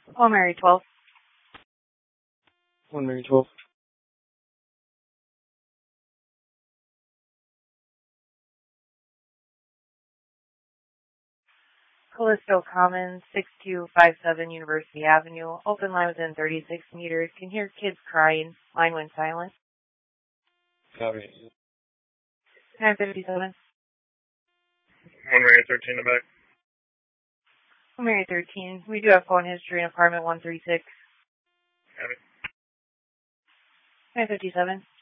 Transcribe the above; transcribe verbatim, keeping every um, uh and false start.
One Mary twelve. One Mary twelve. Callisto Commons, six two five seven University Avenue. Open line within thirty-six meters. Can hear kids crying. Line went silent. Copy. nine fifty-seven. One Mary thirteen, I'm back. One Mary thirteen. We do have phone history in apartment one thirty-six. Copy. nine fifty-seven.